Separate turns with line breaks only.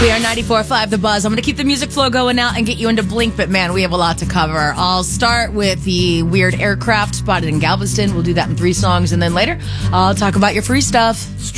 We are 94.5 The Buzz. I'm going to keep the music flow going now and get you into Blink, but man, we have a lot to cover. I'll start with the weird aircraft spotted in Galveston. We'll do that in 3 songs, and then later I'll talk about your free stuff.